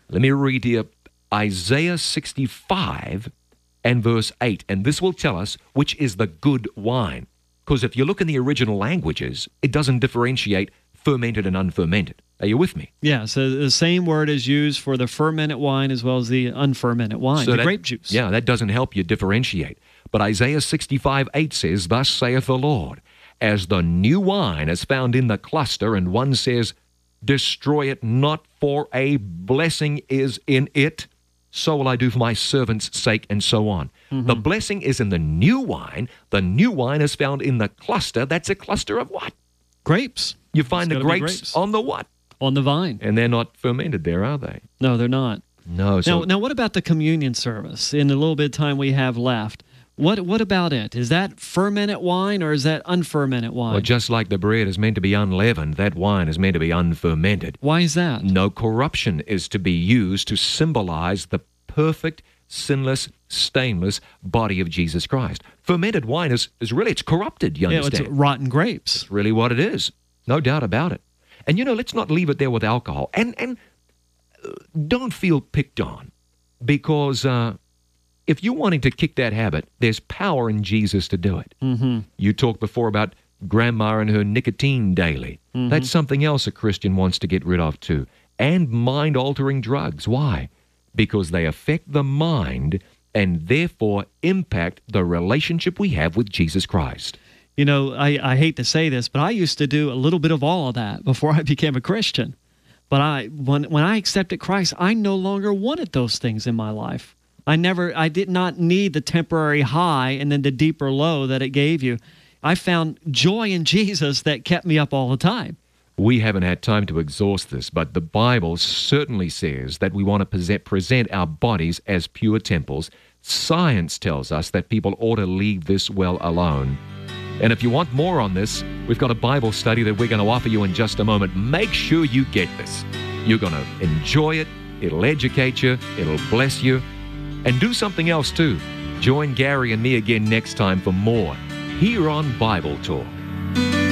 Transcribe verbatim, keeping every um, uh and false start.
Let me read here Isaiah sixty-five and verse eight, and this will tell us which is the good wine. Because if you look in the original languages, it doesn't differentiate fermented and unfermented. Are you with me? Yeah, so the same word is used for the fermented wine as well as the unfermented wine, so the that, grape juice. Yeah, that doesn't help you differentiate. But Isaiah sixty-five eight says, Thus saith the Lord, as the new wine is found in the cluster, and one says, Destroy it not, for a blessing is in it, so will I do for my servant's sake, and so on. Mm-hmm. The blessing is in the new wine. The new wine is found in the cluster. That's a cluster of what? Grapes. You find It's the gotta be grapes, grapes on the what? On the vine. And they're not fermented there, are they? No, they're not. No. So now, now, what about the communion service? In the little bit of time we have left, what what about it? Is that fermented wine or is that unfermented wine? Well, just like the bread is meant to be unleavened, that wine is meant to be unfermented. Why is that? No corruption is to be used to symbolize the perfect, sinless, stainless body of Jesus Christ. Fermented wine is, is really, it's corrupted, you yeah, understand? it's rotten grapes. It's really what it is. No doubt about it. And, you know, let's not leave it there with alcohol. And, and uh, don't feel picked on, because uh, if you're wanting to kick that habit, there's power in Jesus to do it. Mm-hmm. You talked before about grandma and her nicotine daily. Mm-hmm. That's something else a Christian wants to get rid of too. And mind-altering drugs. Why? Because they affect the mind and therefore impact the relationship we have with Jesus Christ. You know, I, I hate to say this, but I used to do a little bit of all of that before I became a Christian. But I when when I accepted Christ, I no longer wanted those things in my life. I never, I did not need the temporary high and then the deeper low that it gave you. I found joy in Jesus that kept me up all the time. We haven't had time to exhaust this, but the Bible certainly says that we want to present, present our bodies as pure temples. Science tells us that people ought to leave this well alone. And if you want more on this, we've got a Bible study that we're going to offer you in just a moment. Make sure you get this. You're going to enjoy it. It'll educate you. It'll bless you. And do something else too. Join Gary and me again next time for more here on Bible Talk.